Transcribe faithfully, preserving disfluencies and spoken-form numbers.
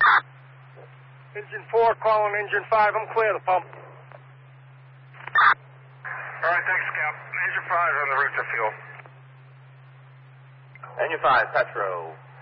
Engine four calling engine five. I'm clear of the pump. All right, thanks, Cap. Engine five on the route to fuel. Engine five, Petro.